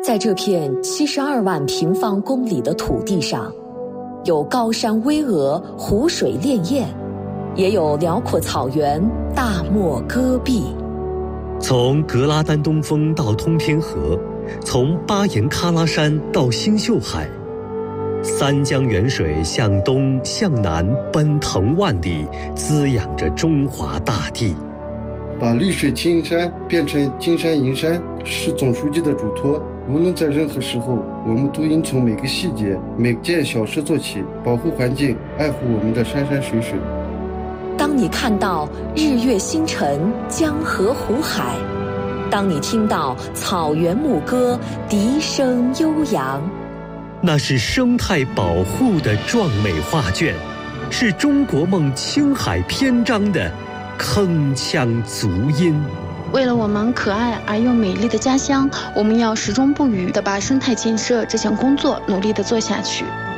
在这片72万平方公里的土地上，有高山巍峨、湖水潋滟，也有辽阔草原、大漠戈壁。 从格拉丹东峰到通天河，从巴颜喀拉山到星宿海，三江源水向东向南奔腾万里，滋养着中华大地。 把绿水青山变成金山银山是总书记的嘱托。无论在任何时候，我们都应从每个细节、每件小事做起，保护环境，爱护我们的山山水水。 当你看到日月星辰、江河湖海，当你听到草原牧歌、笛声悠扬， 那是生态保护的壮美画卷，是中国梦青海篇章的铿锵足音。 为了我们可爱而又美丽的家乡，我们要始终不渝地把生态建设这项工作努力地做下去。